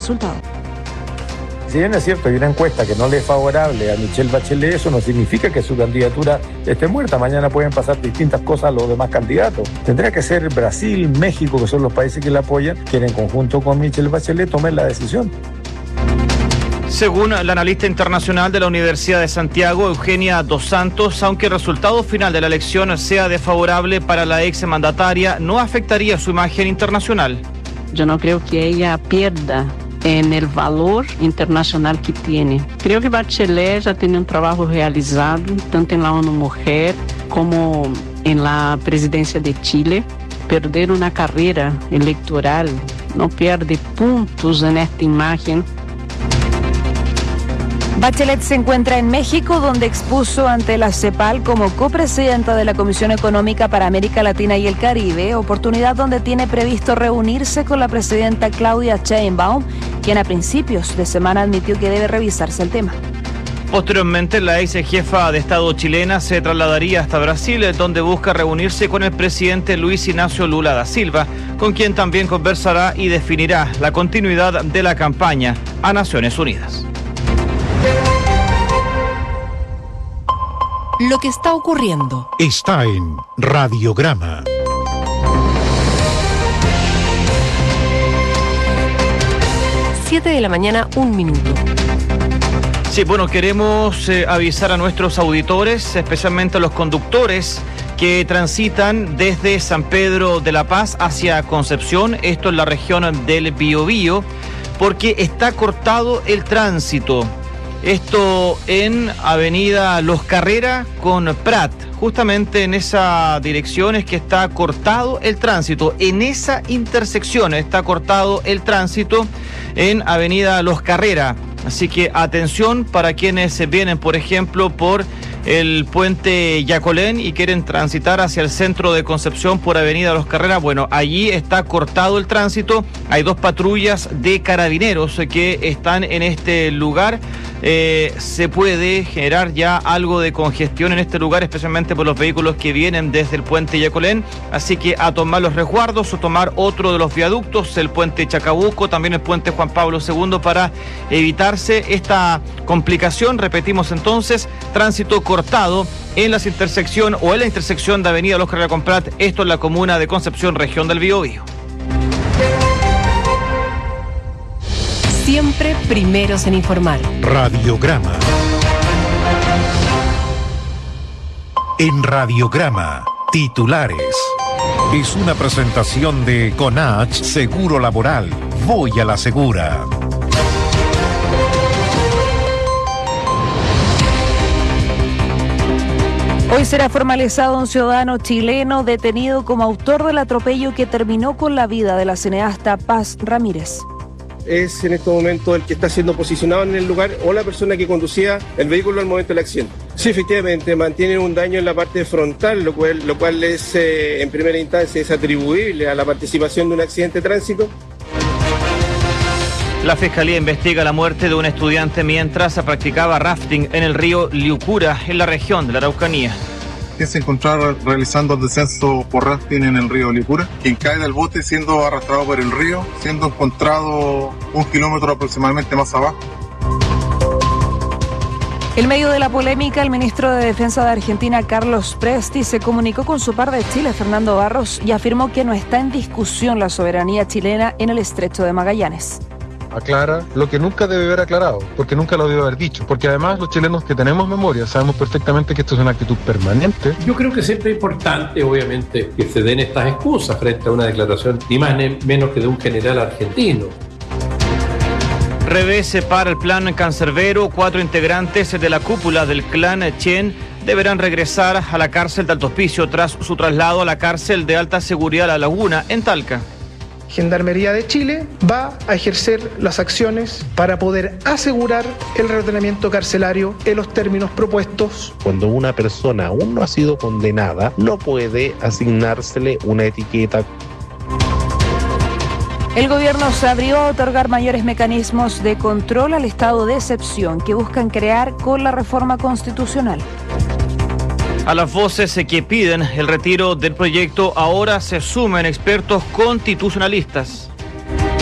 resultado. Si bien es cierto, hay una encuesta que no le es favorable a Michelle Bachelet, eso no significa que su candidatura esté muerta. Mañana pueden pasar distintas cosas a los demás candidatos. Tendría que ser Brasil, México, que son los países que la apoyan, que en conjunto con Michelle Bachelet tomen la decisión. Según la analista internacional de la Universidad de Santiago, Eugenia Dos Santos, aunque el resultado final de la elección sea desfavorable para la exmandataria, no afectaría su imagen internacional. Yo no creo que ella pierda en el valor internacional que tiene. Creo que Bachelet ya tiene un trabajo realizado, tanto en la ONU Mujer como en la presidencia de Chile. Perder una carrera electoral no pierde puntos en esta imagen. Bachelet se encuentra en México, donde expuso ante la CEPAL como copresidenta de la Comisión Económica para América Latina y el Caribe, oportunidad donde tiene previsto reunirse con la presidenta Claudia Sheinbaum, quien a principios de semana admitió que debe revisarse el tema. Posteriormente, la ex jefa de Estado chilena se trasladaría hasta Brasil, donde busca reunirse con el presidente Luis Ignacio Lula da Silva, con quien también conversará y definirá la continuidad de la campaña a Naciones Unidas. Lo que está ocurriendo está en Radiograma. Siete de la mañana, 1 minuto. Sí, bueno, queremos avisar a nuestros auditores, especialmente a los conductores que transitan desde San Pedro de la Paz hacia Concepción, esto en la región del Biobío, porque está cortado el tránsito. Esto en Avenida Los Carrera con Prat. Justamente en esa dirección es que está cortado el tránsito. En esa intersección está cortado el tránsito en Avenida Los Carrera. Así que atención para quienes vienen, por ejemplo, por el puente Yacolén y quieren transitar hacia el centro de Concepción por Avenida Los Carreras. Bueno, allí está cortado el tránsito. Hay 2 patrullas de carabineros que están en este lugar. Se puede generar ya algo de congestión en este lugar, especialmente por los vehículos que vienen desde el puente Yacolén. Así que a tomar los resguardos o tomar otro de los viaductos, el puente Chacabuco, también el puente Juan Pablo II, para evitarse esta complicación. Repetimos entonces, tránsito cortado en la intersección de Avenida Los Carrera con Prat, esto en la comuna de Concepción, región del Biobío. Siempre primeros en informar. Radiograma. En Radiograma, titulares. Es una presentación de CONACH Seguro Laboral. Voy a la segura. Hoy será formalizado un ciudadano chileno detenido como autor del atropello que terminó con la vida de la cineasta Paz Ramírez. Es en este momento el que está siendo posicionado en el lugar o la persona que conducía el vehículo al momento del accidente. Sí, efectivamente, mantiene un daño en la parte frontal, lo cual es, en primera instancia es atribuible a la participación de un accidente de tránsito. La Fiscalía investiga la muerte de un estudiante mientras practicaba rafting en el río Liucura, en la región de la Araucanía. Que se encontraba realizando el descenso por rafting en el río Liucura, quien cae del bote siendo arrastrado por el río, siendo encontrado 1 kilómetro aproximadamente más abajo. En medio de la polémica, el ministro de Defensa de Argentina, Carlos Presti, se comunicó con su par de Chile, Fernando Barros, y afirmó que no está en discusión la soberanía chilena en el Estrecho de Magallanes. Aclara lo que nunca debe haber aclarado, porque nunca lo debe haber dicho, porque además los chilenos que tenemos memoria sabemos perfectamente que esto es una actitud permanente. Yo creo que siempre es importante, obviamente, que se den estas excusas frente a una declaración ni más ni menos que de un general argentino. Revés para el plan Cancerbero. 4 integrantes de la cúpula del clan Chen deberán regresar a la cárcel de Alto Hospicio tras su traslado a la cárcel de alta seguridad La Laguna, en Talca. Gendarmería de Chile va a ejercer las acciones para poder asegurar el reordenamiento carcelario en los términos propuestos. Cuando una persona aún no ha sido condenada, no puede asignársele una etiqueta. El gobierno se abrió a otorgar mayores mecanismos de control al estado de excepción que buscan crear con la reforma constitucional. A las voces que piden el retiro del proyecto ahora se sumen expertos constitucionalistas.